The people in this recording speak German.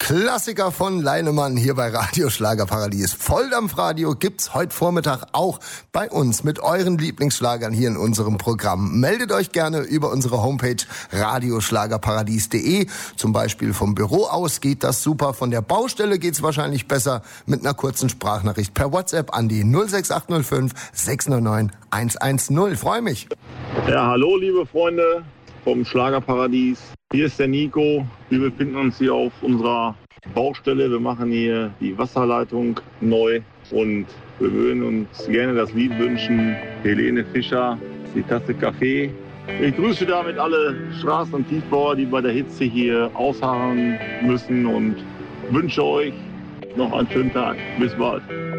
Klassiker von Leinemann hier bei Radio Schlagerparadies. Volldampfradio gibt's heute Vormittag auch bei uns mit euren Lieblingsschlagern hier in unserem Programm. Meldet euch gerne über unsere Homepage radioschlagerparadies.de. Zum Beispiel vom Büro aus geht das super. Von der Baustelle geht's wahrscheinlich besser mit einer kurzen Sprachnachricht per WhatsApp an die 06805 609 110. Freue mich. Ja, hallo liebe Freunde vom Schlagerparadies. Hier ist der Nico. Wir befinden uns hier auf unserer Baustelle. Wir machen hier die Wasserleitung neu und wir würden uns gerne das Lied wünschen. Helene Fischer, die Tasse Kaffee. Ich grüße damit alle Straßen- und Tiefbauer, die bei der Hitze hier ausharren müssen und wünsche euch noch einen schönen Tag. Bis bald.